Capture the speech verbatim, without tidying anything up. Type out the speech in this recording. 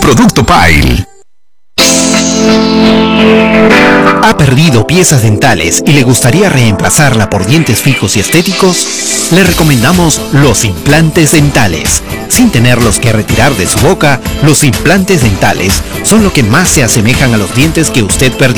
producto Pile. ¿Ha perdido piezas dentales y le gustaría reemplazarla por dientes fijos y estéticos? Le recomendamos los implantes dentales. Sin tenerlos que retirar de su boca, los implantes dentales son lo que más se asemejan a los dientes que usted perdió.